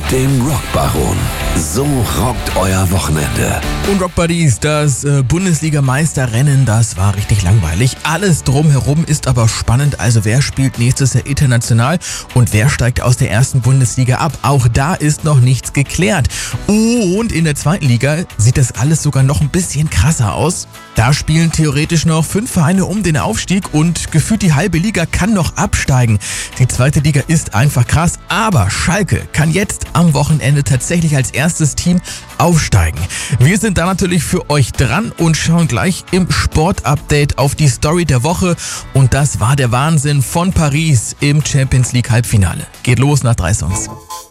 dem Rockbaron. So rockt euer Wochenende. Und Rock Buddies, das Bundesliga-Meisterrennen, das war richtig langweilig. Alles drumherum ist aber spannend. Also wer spielt nächstes Jahr international und wer steigt aus der ersten Bundesliga ab? Auch da ist noch nichts geklärt. Und in der zweiten Liga sieht das alles sogar noch ein bisschen krasser aus. Da spielen theoretisch noch 5 Vereine um den Aufstieg und gefühlt die halbe Liga kann noch absteigen. Die zweite Liga ist einfach krass, aber Schalke kann jetzt am Wochenende tatsächlich als erstes Team aufsteigen. Wir sind da natürlich für euch dran und schauen gleich im Sportupdate auf die Story der Woche. Und das war der Wahnsinn von Paris im Champions League Halbfinale. Geht los nach 3 Songs.